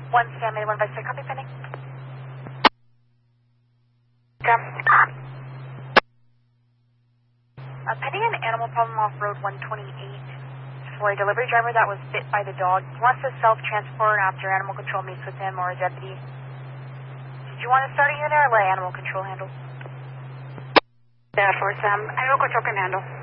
1 Stanley, 156, copy pending. Pending an animal problem off road 128 for a delivery driver that was bit by the dog. He wants to self-transport after animal control meets with him or a deputy. Did you want to start a unit or let animal control handle? Yeah, for Sam. Animal control can handle.